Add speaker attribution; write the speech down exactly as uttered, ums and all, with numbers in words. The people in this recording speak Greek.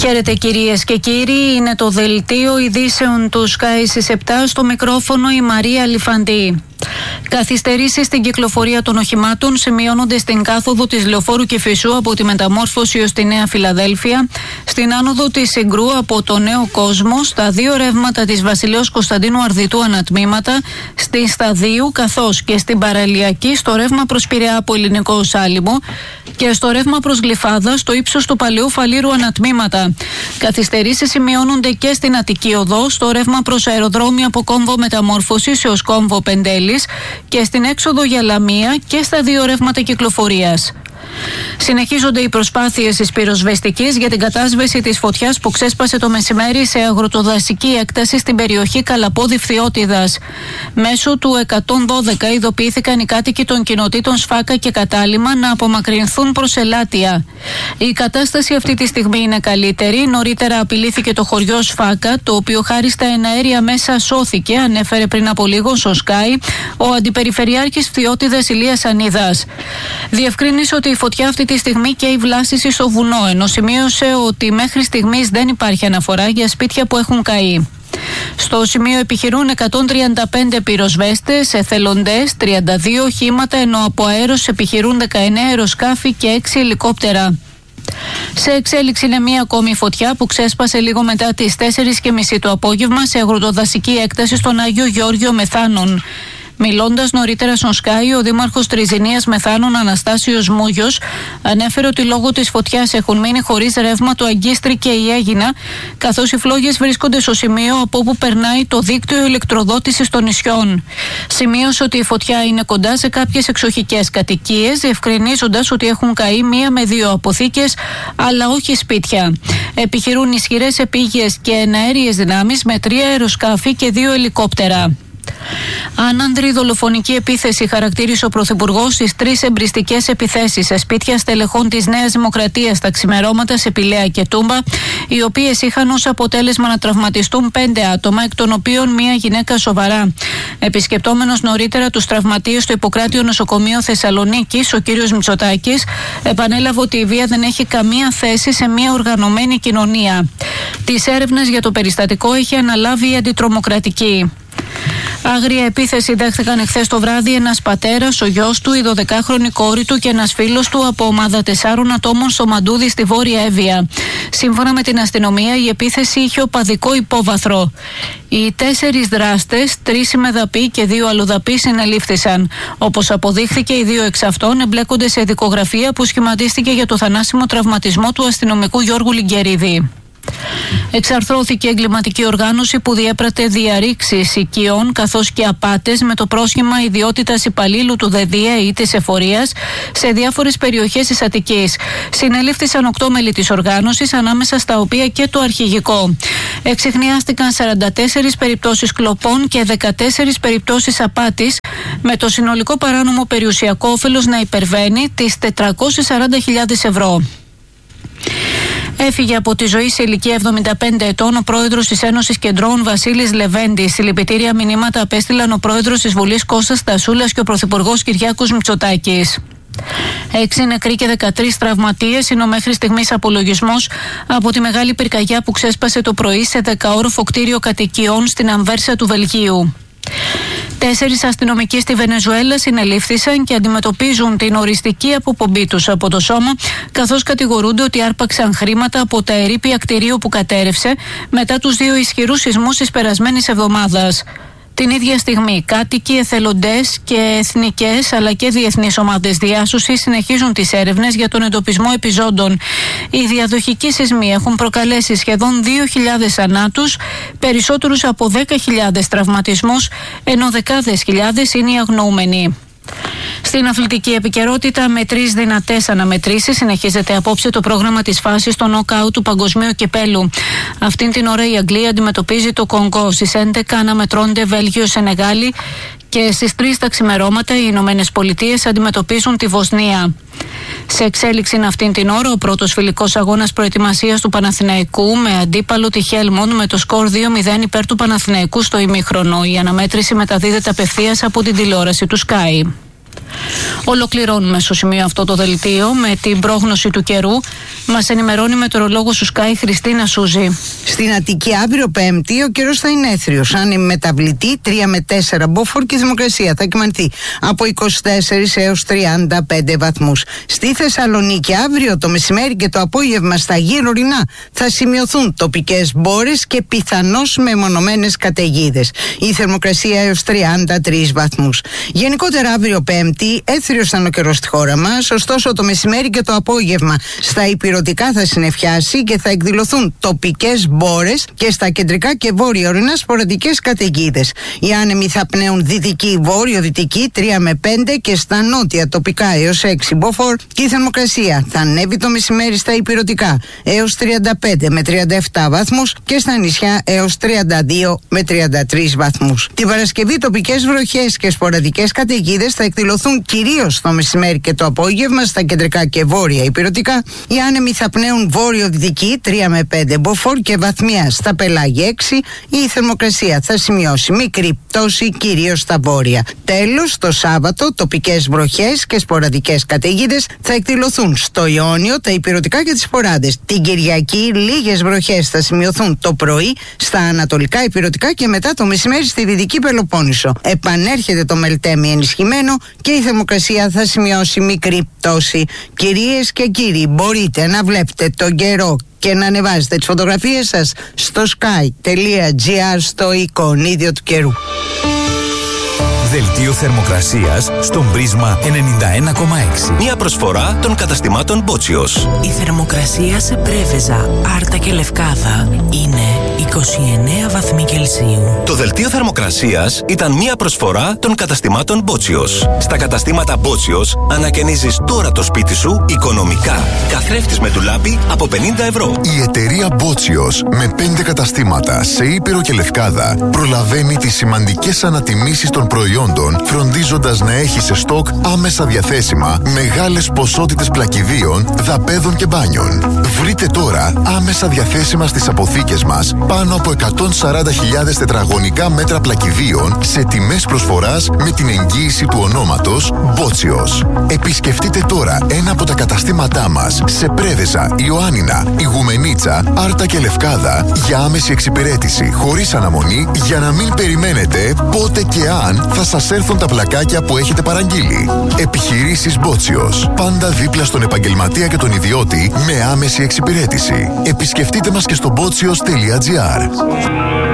Speaker 1: Χαίρετε κυρίες και κύριοι, είναι το δελτίο ειδήσεων του Sky στις επτά, στο μικρόφωνο η Μαρία Λιφαντή. Καθυστερήσεις στην κυκλοφορία των οχημάτων σημειώνονται στην κάθοδο της Λεωφόρου Κηφισού από τη Μεταμόρφωση ως τη Νέα Φιλαδέλφια, στην άνοδο της Συγκρού από το Νέο Κόσμο, στα δύο ρεύματα της Βασιλέως Κωνσταντίνου Αρδιτού ανατμήματα, στη Σταδίου, καθώς και στην Παραλιακή στο ρεύμα προς Πειραιά από Ελληνικό Σάλιμο και στο ρεύμα προς Γλυφάδα στο ύψος του Παλαιού Φαλήρου ανατμήματα. Καθυστερήσεις σημειώνονται και στην Αττική Οδό, στο ρεύμα προς αεροδρόμιο από Κόμβο Μεταμόρφωσης έως Κόμβο Πεντέλης και στην έξοδο για Λαμία και στα δύο ρεύματα κυκλοφορίας. Συνεχίζονται οι προσπάθειες της πυροσβεστικής για την κατάσβεση της φωτιάς που ξέσπασε το μεσημέρι σε αγροτοδασική έκταση στην περιοχή Καλαπόδη Φθιώτιδας. Μέσω του εκατόν δώδεκα ειδοποιήθηκαν οι κάτοικοι των κοινοτήτων Σφάκα και Κατάλημα να απομακρυνθούν προς Ελάτια. Η κατάσταση αυτή τη στιγμή είναι καλύτερη. Νωρίτερα απειλήθηκε το χωριό Σφάκα, το οποίο χάρη στα εναέρια μέσα σώθηκε, ανέφερε πριν από λίγο στο Sky ο Αντιπεριφερειάρχης Φθιώτιδας Ηλίας Ανίδας. Διευκρίνησε ότι η φωτιά αυτή τη στιγμή καίει βλάστηση στο βουνό, ενώ σημείωσε ότι μέχρι στιγμής δεν υπάρχει αναφορά για σπίτια που έχουν καεί. Στο σημείο επιχειρούν εκατόν τριάντα πέντε πυροσβέστες, εθελοντές, τριάντα δύο οχήματα, ενώ από αέρος επιχειρούν δεκαεννέα αεροσκάφη και έξι ελικόπτερα. Σε εξέλιξη είναι μία ακόμη φωτιά που ξέσπασε λίγο μετά τις τέσσερις και μισή το απόγευμα σε αγροτοδασική έκταση στον Άγιο Γεώργιο Μεθάνων. Μιλώντας νωρίτερα στον Sky, ο Δήμαρχος Τριζηνίας Μεθάνων Αναστάσιος Μούγιος ανέφερε ότι λόγω της φωτιάς έχουν μείνει χωρίς ρεύμα το Αγκίστρι και η Αίγινα, καθώς οι φλόγες βρίσκονται στο σημείο από όπου περνάει το δίκτυο ηλεκτροδότησης των νησιών. Σημείωσε ότι η φωτιά είναι κοντά σε κάποιες εξοχικές κατοικίες, διευκρινίζοντας ότι έχουν καεί μία με δύο αποθήκες, αλλά όχι σπίτια. Επιχειρούν ισχυρές επίγειες και εναέριες δυνάμεις με τρία αεροσκάφη και δύο ελικόπτερα. Άνανδρη δολοφονική επίθεση χαρακτήρισε ο Πρωθυπουργός στις τρεις εμπριστικές επιθέσεις σε σπίτια στελεχών της Νέας Δημοκρατίας τα ξημερώματα σε Πηλαία και Τούμπα, οι οποίες είχαν ως αποτέλεσμα να τραυματιστούν πέντε άτομα, εκ των οποίων μία γυναίκα σοβαρά. Επισκεπτόμενος νωρίτερα τους τραυματίες στο Ιπποκράτιο Νοσοκομείο Θεσσαλονίκης, ο κ. Μητσοτάκης επανέλαβε ότι η βία δεν έχει καμία θέση σε μια οργανωμένη κοινωνία. Τις έρευνες για το περιστατικό έχει αναλάβει η Αντιτρομοκρατική. Άγρια επίθεση δέχτηκαν εχθές το βράδυ ένας πατέρας, ο γιος του, η δωδεκάχρονη κόρη του και ένας φίλος του από ομάδα τεσσάρων ατόμων στο Μαντούδι στη Βόρεια Εύβοια. Σύμφωνα με την αστυνομία, η επίθεση είχε οπαδικό υπόβαθρο. Οι τέσσερις δράστες, τρεις ημεδαποί και δύο αλλοδαποί συνελήφθησαν. Όπως αποδείχθηκε, οι δύο εξ αυτών εμπλέκονται σε δικογραφία που σχηματίστηκε για το θανάσιμο τραυματισμό του αστυνομικού Γιώργου Λιγκερίδη. Εξαρθρώθηκε εγκληματική οργάνωση που διέπρατε διαρρήξεις οικειών καθώς και απάτες με το πρόσχημα ιδιότητας υπαλλήλου του ΔΕΔΙΕ ή της εφορίας σε διάφορες περιοχές της Αττικής. Συνελήφθησαν οκτώ μέλη της οργάνωσης, ανάμεσα στα οποία και το αρχηγικό. Εξιχνιάστηκαν σαράντα τέσσερις περιπτώσεις κλοπών και δεκατέσσερις περιπτώσεις απάτης, με το συνολικό παράνομο περιουσιακό όφελος να υπερβαίνει τις τετρακόσιες σαράντα χιλιάδες ευρώ. Έφυγε από τη ζωή σε ηλικία εβδομήντα πέντε ετών ο πρόεδρος της Ένωσης Κεντρώων Βασίλης Λεβέντης. Συλληπιτήρια μηνύματα απέστειλαν ο πρόεδρος της Βουλής Κώστας Τασούλας και ο πρωθυπουργός Κυριάκος Μητσοτάκης. Έξι νεκροί και δεκατρείς τραυματίες είναι ο μέχρι στιγμής απολογισμός από τη μεγάλη πυρκαγιά που ξέσπασε το πρωί σε δεκαόροφο κτίριο κατοικιών στην Αμβέρσα του Βελγίου. Τέσσερις αστυνομικοί στη Βενεζουέλα συνελήφθησαν και αντιμετωπίζουν την οριστική αποπομπή τους από το σώμα, καθώς κατηγορούνται ότι άρπαξαν χρήματα από τα ερείπια κτηρίου που κατέρευσε μετά τους δύο ισχυρούς σεισμούς της περασμένης εβδομάδας. Την ίδια στιγμή, κάτοικοι, εθελοντές και εθνικές αλλά και διεθνείς ομάδες διάσωσης συνεχίζουν τις έρευνες για τον εντοπισμό επιζώντων. Οι διαδοχικοί σεισμοί έχουν προκαλέσει σχεδόν δύο χιλιάδες θανάτους, περισσότερους από δέκα χιλιάδες τραυματισμούς, ενώ δεκάδες χιλιάδες είναι οι αγνοούμενοι. Στην αθλητική επικαιρότητα, με τρεις δυνατές αναμετρήσεις συνεχίζεται απόψε το πρόγραμμα της φάσης στο νοκάου του Παγκοσμίου Κυπέλου. Αυτήν την ώρα η Αγγλία αντιμετωπίζει το Κονγκό. Στις έντεκα αναμετρώνται Βέλγιο, Σενεγάλη και στις τρεις τα ξημερώματα οι Ηνωμένες Πολιτείες αντιμετωπίζουν τη Βοσνία. Σε εξέλιξη είναι αυτήν την ώρα ο πρώτος φιλικός αγώνας προετοιμασίας του Παναθηναϊκού με αντίπαλο τη Χέλμοντ με το σκορ δύο μηδέν υπέρ του Παναθηναϊκού στο ημίχρονο. Η αναμέτρηση μεταδίδεται απευθείας από την τηλεόραση του Sky. Ολοκληρώνουμε στο σημείο αυτό το δελτίο με την πρόγνωση του καιρού. Μας ενημερώνει η μετεωρολόγος του Sky Χριστίνα Σούζη.
Speaker 2: Στην Αττική αύριο Πέμπτη ο καιρός θα είναι έθριος. Άνεμη μεταβλητή τρία με τέσσερα μποφόρ και η θερμοκρασία θα κυμανθεί από είκοσι τέσσερα έως τριάντα πέντε βαθμούς. Στη Θεσσαλονίκη αύριο το μεσημέρι και το απόγευμα στα γύρω ορεινά θα σημειωθούν τοπικές μπόρες και πιθανώς μεμονωμένες καταιγίδες. Η θερμοκρασία έως τριάντα τρεις βαθμούς. Γενικότερα αύριο Πέμπτη έθριος θα είναι ο καιρός στη χώρα μας, ωστόσο το μεσημέρι και το απόγευμα στα υπηρετικά θα συννεφιάσει και θα εκδηλωθούν τοπικές μπόρες και στα κεντρικά και βόρεια ορεινά σποραδικές καταιγίδες. Οι άνεμοι θα πνέουν δυτική βόρειο-δυτική τρία με πέντε και στα νότια τοπικά έως έξι μποφόρ και η θερμοκρασία θα ανέβει το μεσημέρι στα υπηρετικά έως τριάντα πέντε με τριάντα επτά βαθμούς και στα νησιά έως τριάντα δύο με τριάντα τρεις βαθμούς. Την Παρασκευή τοπικές βροχές και σποραδικές καταιγίδες θα εκδηλωθούν κυρίως το μεσημέρι και το απόγευμα στα κεντρικά και βόρεια υπηρετικά. Οι άνεμοι θα πνέουν βόρειο-δυτική τρία με πέντε μποφόρ και βαθμία στα πελάγια έξι. Η θερμοκρασία θα σημειώσει μικρή πτώση κυρίως στα βόρεια. Τέλος, το Σάββατο τοπικές βροχές και σποραδικές καταιγίδες θα εκδηλωθούν στο Ιόνιο, τα υπηρετικά και τις σποράδες. Την Κυριακή λίγες βροχές θα σημειωθούν το πρωί στα ανατολικά υπηρετικά και μετά το μεσημέρι στη Δυτική Πελοπόννησο. Επανέρχεται το Μελτέμι ενισχυμένο και η θερμοκρασία θα σημειώσει μικρή πτώση. Κυρίες και κύριοι, μπορείτε να βλέπετε τον καιρό και να ανεβάζετε τις φωτογραφίες σας στο sky.gr στο εικονίδιο του καιρού.
Speaker 3: Δελτίο θερμοκρασίας στον Πρίσμα ενενήντα ένα κόμμα έξι.
Speaker 4: Μια προσφορά των καταστημάτων Μπότσιος.
Speaker 5: Η θερμοκρασία σε Πρέβεζα, Άρτα και Λευκάδα είναι είκοσι εννέα βαθμοί Κελσίου.
Speaker 4: Το δελτίο θερμοκρασίας ήταν μια προσφορά των καταστημάτων Μπότσιος. Στα καταστήματα Μπότσιος ανακαινίζεις τώρα το σπίτι σου οικονομικά. Καθρέφτης με ντουλάπι από πενήντα ευρώ.
Speaker 6: Η εταιρεία Μπότσιος με πέντε καταστήματα σε Ήπειρο και Λευκάδα προλαβαίνει τις σημαντικές ανατιμήσεις των προϊόντων, φροντίζοντας να έχει σε στόκ άμεσα διαθέσιμα μεγάλες ποσότητες πλακιδίων, δαπέδων και μπάνιων. Βρείτε τώρα άμεσα διαθέσιμα στις αποθήκες μας πάνω από εκατόν σαράντα χιλιάδες τετραγωνικά μέτρα πλακιδίων σε τιμές προσφοράς με την εγγύηση του ονόματος Μπότσιος. Επισκεφτείτε τώρα ένα από τα καταστήματά μας σε Πρέβεζα, Ιωάννινα, Ιγουμενίτσα, Άρτα και Λευκάδα για άμεση εξυπηρέτηση χωρίς αναμονή, για να μην περιμένετε πότε και αν θα σας έρθουν τα πλακάκια που έχετε παραγγείλει. Επιχειρήσεις Μπότσιος. Πάντα δίπλα στον επαγγελματία και τον ιδιώτη με άμεση εξυπηρέτηση. Επισκεφτείτε μας και στο μπότσιος τελεία τζι άρ.